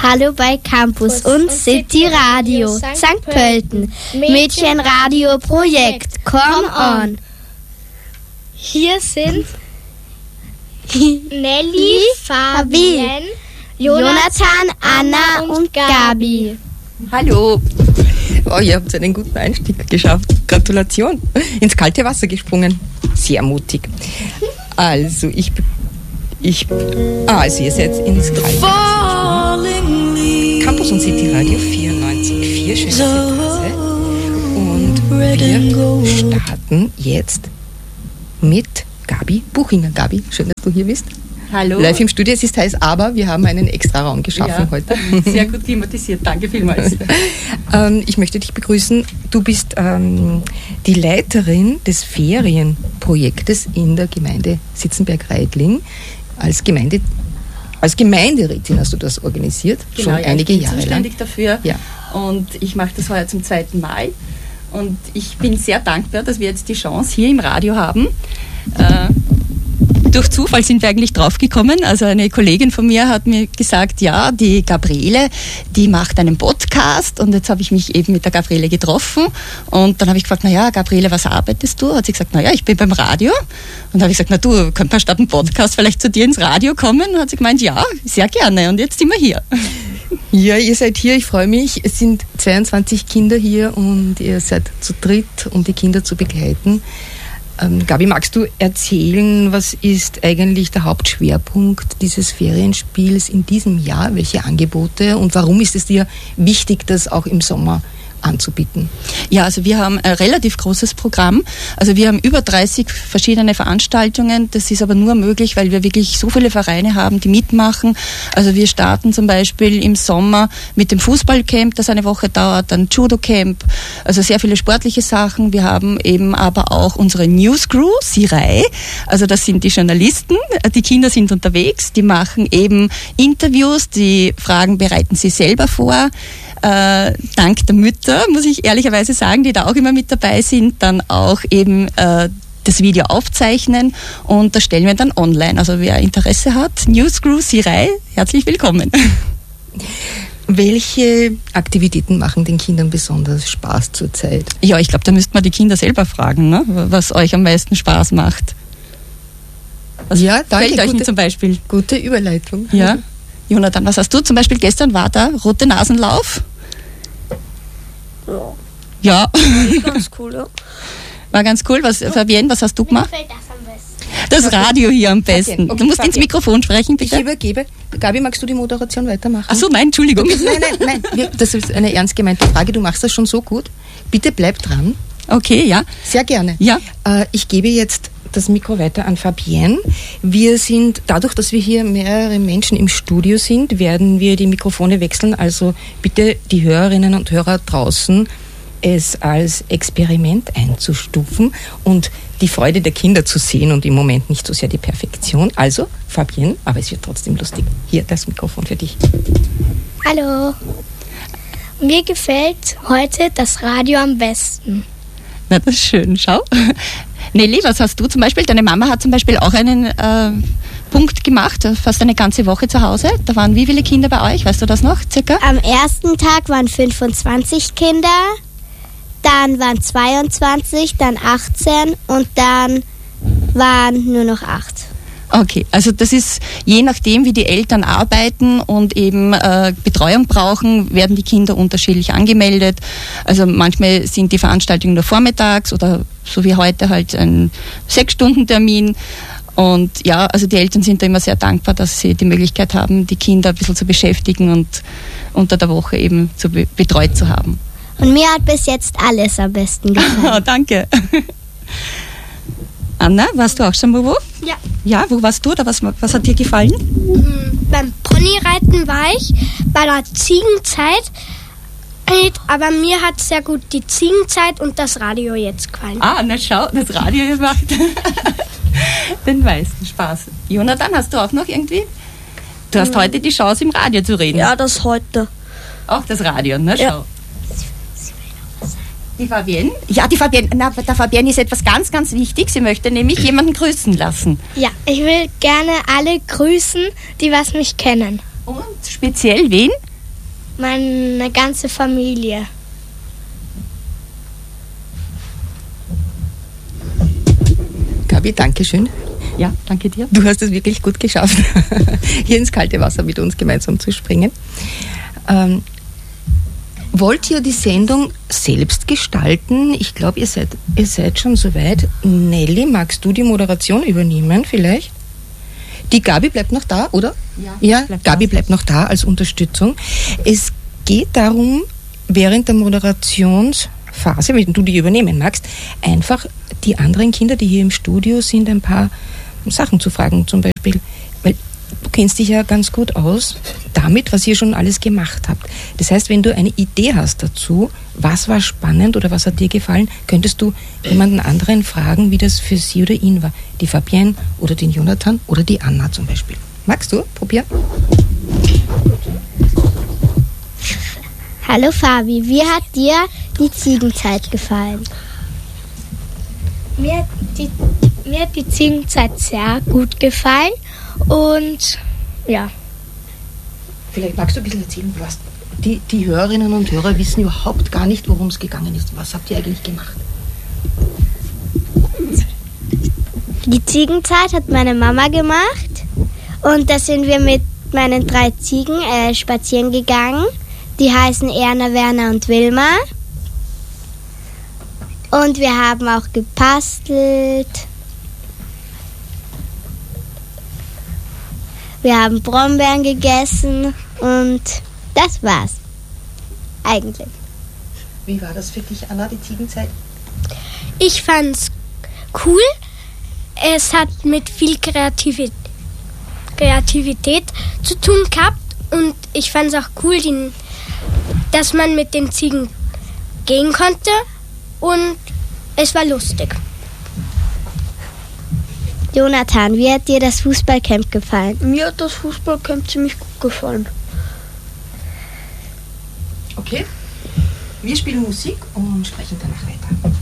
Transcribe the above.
Hallo bei Campus und City Radio St. Pölten. Mädchenradio Projekt. Come on. Hier sind Nelly, Fabienne, Jonathan, Anna und Gabi. Hallo. Oh, ihr habt einen guten Einstieg geschafft. Gratulation. Ins kalte Wasser gesprungen. Sehr mutig. Also, ihr seid ins kalte Wasser gesprungen. Campus und City Radio 94,4. Schön, dass ihr da seid. Und wir starten jetzt mit Gabi Buchinger. Gabi, schön, dass du hier bist. Hallo. Live im Studio, es ist heiß, aber wir haben einen extra Raum geschaffen heute. Sehr gut klimatisiert, danke vielmals. Ich möchte dich begrüßen. Du bist die Leiterin des Ferienprojektes in der Gemeinde Sitzenberg-Reidling. Als Gemeinderätin hast du das organisiert, genau, schon einige Jahre lang. Ich bin zuständig dafür, ja. Und ich mache das heuer zum 2. Mal. Und ich bin sehr dankbar, dass wir jetzt die Chance hier im Radio haben. Durch Zufall sind wir eigentlich draufgekommen. Also eine Kollegin von mir hat mir gesagt, ja, die Gabriele, die macht einen Podcast. Und jetzt habe ich mich eben mit der Gabriele getroffen. Und dann habe ich gefragt, naja, Gabriele, was arbeitest du? Hat sie gesagt, naja, ich bin beim Radio. Und dann habe ich gesagt, na du, könnt man statt einem Podcast vielleicht zu dir ins Radio kommen? Und hat sie gemeint, ja, sehr gerne. Und jetzt sind wir hier. Ja, ihr seid hier, ich freue mich. Es sind 22 Kinder hier und ihr seid zu dritt, um die Kinder zu begleiten. Gabi, magst du erzählen, was ist eigentlich der Hauptschwerpunkt dieses Ferienspiels in diesem Jahr? Welche Angebote und warum ist es dir wichtig, das auch im Sommer anzubieten? Ja, also wir haben ein relativ großes Programm. Also wir haben über 30 verschiedene Veranstaltungen. Das ist aber nur möglich, weil wir wirklich so viele Vereine haben, die mitmachen. Also wir starten zum Beispiel im Sommer mit dem Fußballcamp, das eine Woche dauert, dann Judo-Camp, also sehr viele sportliche Sachen. Wir haben eben aber auch unsere News Crew, Sirei. Also das sind die Journalisten. Die Kinder sind unterwegs, die machen eben Interviews, die Fragen bereiten sie selber vor. Dank der Mütter, muss ich ehrlicherweise sagen, die da auch immer mit dabei sind, dann auch eben das Video aufzeichnen und das stellen wir dann online. Also wer Interesse hat, News Crew Sirei, herzlich willkommen. Welche Aktivitäten machen den Kindern besonders Spaß zurzeit? Ja, ich glaube, da müsste man die Kinder selber fragen, ne? Was euch am meisten Spaß macht. Was ja, danke. Fällt euch zum Beispiel? Gute Überleitung. Ja. Jonathan, was hast du? Zum Beispiel gestern war da Rote Nasenlauf. Ja. Ganz cool, ja. War ganz cool. Fabienne, was hast du gemacht? Mir gefällt das am besten. Das Radio hier am besten. Okay, du musst Fabienne, ins Mikrofon sprechen, bitte. Ich übergebe. Gabi, magst du die Moderation weitermachen? Ach so, nein, Entschuldigung. Nein. Das ist eine ernst gemeinte Frage. Du machst das schon so gut. Bitte bleib dran. Okay, ja. Sehr gerne. Ja. Ich gebe jetzt das Mikro weiter an Fabienne. Wir sind, dadurch, dass wir hier mehrere Menschen im Studio sind, werden wir die Mikrofone wechseln. Also bitte die Hörerinnen und Hörer draußen es als Experiment einzustufen und die Freude der Kinder zu sehen und im Moment nicht so sehr die Perfektion. Also Fabienne, aber es wird trotzdem lustig. Hier, das Mikrofon für dich. Hallo. Mir gefällt heute das Radio am besten. Na, das ist schön. Schau. Nelly, was hast du zum Beispiel? Deine Mama hat zum Beispiel auch einen Punkt gemacht, fast eine ganze Woche zu Hause. Da waren wie viele Kinder bei euch? Weißt du das noch, circa? Am ersten Tag waren 25 Kinder, dann waren 22, dann 18 und dann waren nur noch 8. Okay, also das ist je nachdem, wie die Eltern arbeiten und eben Betreuung brauchen, werden die Kinder unterschiedlich angemeldet. Also manchmal sind die Veranstaltungen nur vormittags oder so wie heute halt ein 6-Stunden-Termin. Und ja, also die Eltern sind da immer sehr dankbar, dass sie die Möglichkeit haben, die Kinder ein bisschen zu beschäftigen und unter der Woche eben betreut zu haben. Und mir hat bis jetzt alles am besten gefallen. Danke. Anna, warst du auch schon wo? Ja. Ja, wo warst du oder was hat dir gefallen? Beim Ponyreiten war ich, bei der Ziegenzeit, aber mir hat sehr gut die Ziegenzeit und das Radio jetzt gefallen. Ah, na schau, das Radio macht den meisten Spaß. Jonathan, hast du auch noch irgendwie? Du hast heute die Chance, im Radio zu reden. Ja, das heute. Auch das Radio, na schau. Ja. Die Fabienne? Ja, der Fabienne ist etwas ganz, ganz wichtig. Sie möchte nämlich jemanden grüßen lassen. Ja, ich will gerne alle grüßen, die was mich kennen. Und speziell wen? Meine ganze Familie. Gabi, danke schön. Ja, danke dir. Du hast es wirklich gut geschafft, hier ins kalte Wasser mit uns gemeinsam zu springen. Wollt ihr die Sendung selbst gestalten? Ich glaube, ihr seid schon soweit. Nelly, magst du die Moderation übernehmen vielleicht? Die Gabi bleibt noch da, oder? Ja, Gabi bleibt noch da als Unterstützung. Es geht darum, während der Moderationsphase, wenn du die übernehmen magst, einfach die anderen Kinder, die hier im Studio sind, ein paar Sachen zu fragen. Zum Beispiel, weil du kennst dich ja ganz gut aus damit, was ihr schon alles gemacht habt. Das heißt, wenn du eine Idee hast dazu, was war spannend oder was hat dir gefallen, könntest du jemanden anderen fragen, wie das für sie oder ihn war. Die Fabienne oder den Jonathan oder die Anna zum Beispiel. Magst du? Probier. Hallo Fabi, wie hat dir die Ziegenzeit gefallen? Mir hat die Ziegenzeit sehr gut gefallen und ja. Vielleicht magst du ein bisschen erzählen, was die Hörerinnen und Hörer wissen überhaupt gar nicht, worum es gegangen ist. Was habt ihr eigentlich gemacht? Die Ziegenzeit hat meine Mama gemacht und da sind wir mit meinen 3 Ziegen spazieren gegangen. Die heißen Erna, Werner und Wilma. Und wir haben auch gebastelt. Wir haben Brombeeren gegessen und das war's. Eigentlich. Wie war das für dich, Anna, die Ziegenzeit? Ich fand's cool. Es hat mit viel Kreativität zu tun gehabt und ich fand's auch cool, dass man mit den Ziegen gehen konnte und es war lustig. Jonathan, wie hat dir das Fußballcamp gefallen? Mir hat das Fußballcamp ziemlich gut gefallen. Okay. Wir spielen Musik und sprechen danach weiter.